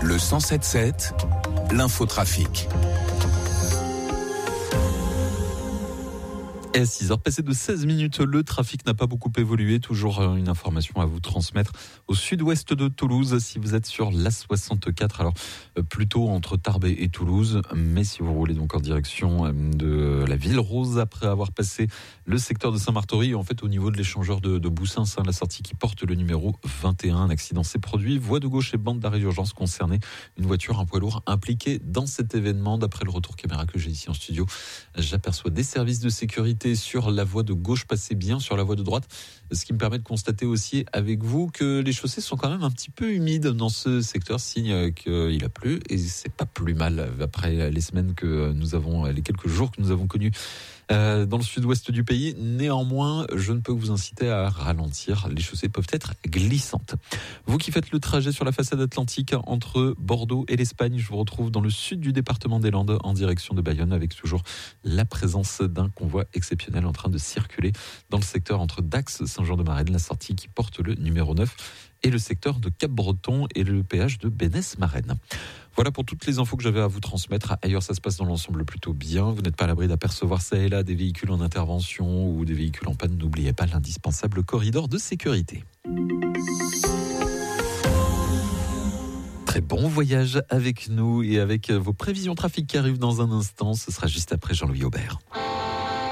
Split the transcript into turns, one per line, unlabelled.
Le 107.7, l'infotrafic.
Et à 6h, passé de 16 minutes, le trafic n'a pas beaucoup évolué. Toujours une information à vous transmettre au sud-ouest de Toulouse. Si vous êtes sur l'A64, alors plutôt entre Tarbes et Toulouse. Mais si vous roulez donc en direction de la Ville Rose, après avoir passé le secteur de Saint-Martory, en fait au niveau de l'échangeur de Boussins, la sortie qui porte le numéro 21, un accident s'est produit. Voie de gauche et bande d'arrêt d'urgence concernée. Une voiture, un poids lourd impliqué dans cet événement. D'après le retour caméra que j'ai ici en studio, j'aperçois des services de sécurité sur la voie de gauche, passez bien sur la voie de droite, ce qui me permet de constater aussi avec vous que les chaussées sont quand même un petit peu humides dans ce secteur, signe qu'il a plu, et c'est pas plus mal après les semaines que nous avons, les quelques jours que nous avons connus dans le sud-ouest du pays. Néanmoins, je ne peux vous inciter à ralentir. Les chaussées peuvent être glissantes. Vous qui faites le trajet sur la façade atlantique entre Bordeaux et l'Espagne, je vous retrouve dans le sud du département des Landes en direction de Bayonne, avec toujours la présence d'un convoi exceptionnel en train de circuler dans le secteur entre Dax, Saint-Jean-de-Marais, la sortie qui porte le numéro 9, et le secteur de Cap-Breton et le péage de Bénesse-Marennes. Voilà pour toutes les infos que j'avais à vous transmettre. Ailleurs, ça se passe dans l'ensemble plutôt bien. Vous n'êtes pas à l'abri d'apercevoir ça et là des véhicules en intervention ou des véhicules en panne. N'oubliez pas l'indispensable corridor de sécurité. Très bon voyage avec nous et avec vos prévisions trafic qui arrivent dans un instant. Ce sera juste après Jean-Louis Aubert.